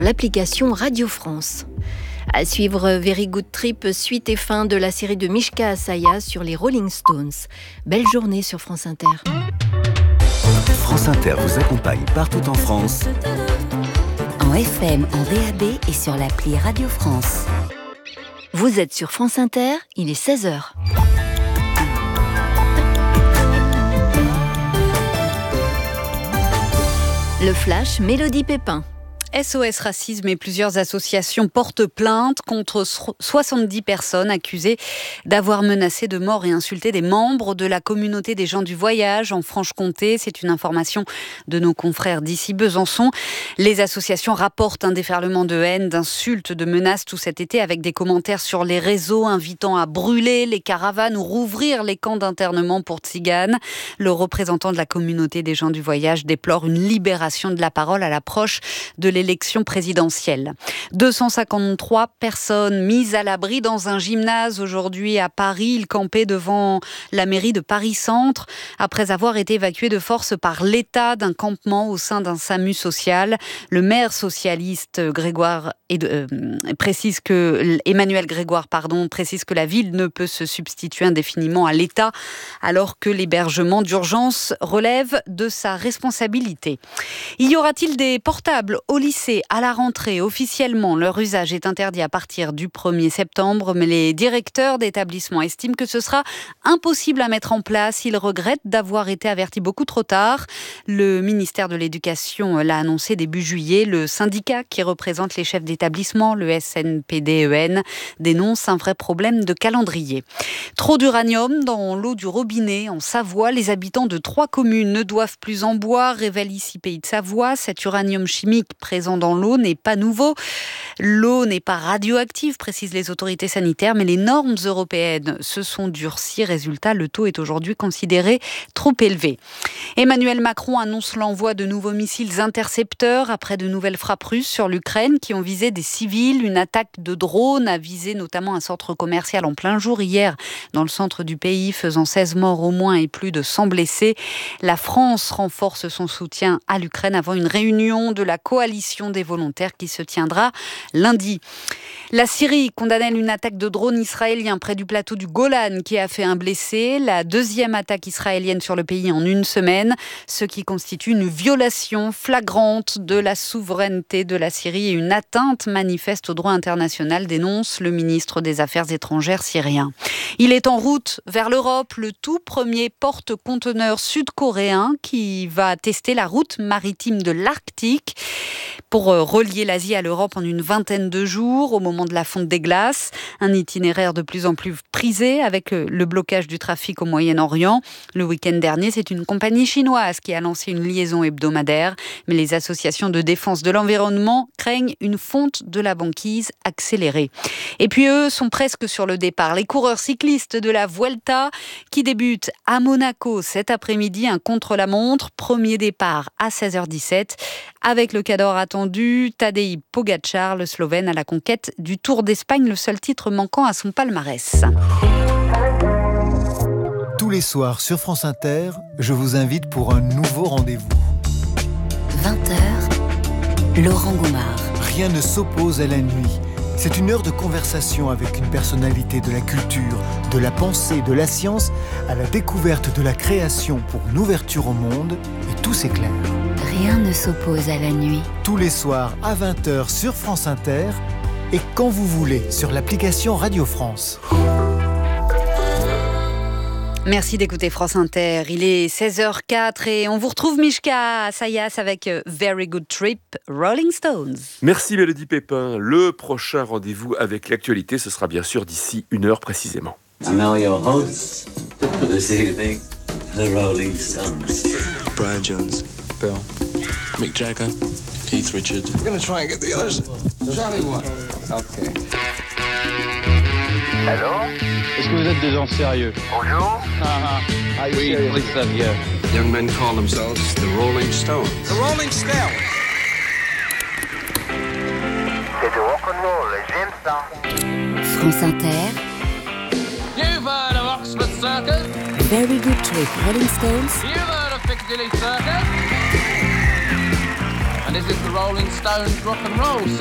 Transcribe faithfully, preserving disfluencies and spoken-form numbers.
l'application Radio France. À suivre Very Good Trip, suite et fin de la série de Mishka Asaya sur les Rolling Stones. Belle journée sur France Inter. France Inter vous accompagne partout en France. En F M, en D A B et sur l'appli Radio France. Vous êtes sur France Inter, il est seize heures. Le Flash, Mélodie Pépin. S O S Racisme et plusieurs associations portent plainte contre soixante-dix personnes accusées d'avoir menacé de mort et insulté des membres de la communauté des gens du voyage en Franche-Comté. C'est une information de nos confrères d'ici Besançon. Les associations rapportent un déferlement de haine, d'insultes, de menaces tout cet été avec des commentaires sur les réseaux invitant à brûler les caravanes ou rouvrir les camps d'internement pour tziganes. Le représentant de la communauté des gens du voyage déplore une libération de la parole à l'approche de l'élection l'élection présidentielle. deux cent cinquante-trois personnes mises à l'abri dans un gymnase aujourd'hui à Paris. Ils campaient devant la mairie de Paris-Centre après avoir été évacués de force par l'État d'un campement au sein d'un SAMU social. Le maire socialiste Grégoire euh, précise que Emmanuel Grégoire pardon, précise que la ville ne peut se substituer indéfiniment à l'État alors que l'hébergement d'urgence relève de sa responsabilité. Y aura-t-il des portables au lycée à la rentrée? Officiellement, leur usage est interdit à partir du premier septembre, mais les directeurs d'établissements estiment que ce sera impossible à mettre en place. Ils regrettent d'avoir été avertis beaucoup trop tard. Le ministère de l'Éducation l'a annoncé début juillet. Le syndicat qui représente les chefs d'établissement, le S N P D E N, dénonce un vrai problème de calendrier. Trop d'uranium dans l'eau du robinet en Savoie. Les habitants de trois communes ne doivent plus en boire, révèle ici Pays de Savoie. Cet uranium chimique présent dans l'eau n'est pas nouveau. L'eau n'est pas radioactive, précisent les autorités sanitaires, mais les normes européennes se sont durcies. Résultat, le taux est aujourd'hui considéré trop élevé. Emmanuel Macron annonce l'envoi de nouveaux missiles intercepteurs après de nouvelles frappes russes sur l'Ukraine qui ont visé des civils. Une attaque de drone a visé notamment un centre commercial en plein jour hier dans le centre du pays, faisant seize morts au moins et plus de cent blessés. La France renforce son soutien à l'Ukraine avant une réunion de la coalition des volontaires qui se tiendra lundi. La Syrie condamne une attaque de drone israélien près du plateau du Golan qui a fait un blessé. La deuxième attaque israélienne sur le pays en une semaine, ce qui constitue une violation flagrante de la souveraineté de la Syrie et une atteinte manifeste au droit international, dénonce le ministre des Affaires étrangères syrien. Il est en route vers l'Europe, le tout premier porte-conteneur sud-coréen qui va tester la route maritime de l'Arctique pour relier l'Asie à l'Europe en une vingtaine de jours au moment de la fonte des glaces. Un itinéraire de plus en plus prisé avec le blocage du trafic au Moyen-Orient. Le week-end dernier, c'est une compagnie chinoise qui a lancé une liaison hebdomadaire. Mais les associations de défense de l'environnement craignent une fonte de la banquise accélérée. Et puis eux sont presque sur le départ. Les coureurs cyclistes de la Vuelta qui débutent à Monaco cet après-midi, un contre-la-montre. Premier départ à seize heures dix-sept avec le cador attendu, Tadej Pogačar, le Slovène à la conquête du Tour d'Espagne, le seul titre manquant à son palmarès. Tous les soirs sur France Inter, je vous invite pour un nouveau rendez-vous. vingt heures, Laurent Goumard. Rien ne s'oppose à la nuit. C'est une heure de conversation avec une personnalité de la culture, de la pensée, de la science, à la découverte de la création pour une ouverture au monde, et tout s'éclaire. Rien ne s'oppose à la nuit. Tous les soirs à vingt heures sur France Inter et quand vous voulez sur l'application Radio France. Merci d'écouter France Inter. Il est seize heures quatre et on vous retrouve Mishka Asayas avec Very Good Trip, Rolling Stones. Merci Mélodie Pépin. Le prochain rendez-vous avec l'actualité, ce sera bien sûr d'ici une heure précisément. And now your hosts for this evening, the Rolling Stones. Brian Jones, Bill, Mick Jagger, Keith Richards. We're going to try and get the others. Johnny one. Okay. Allô? Est-ce que vous êtes des gens sérieux? Bonjour. Ah, ah. Oui, oui, ça vient. Young men call themselves the Rolling Stones. The Rolling Stones. C'est du rock'n'roll, j'aime ça. France Inter. You've heard of Oxford Circus? Very Good Trip, Rolling Stones. You've heard of Piccadilly Circus? And this is the Rolling Stones rock and roll.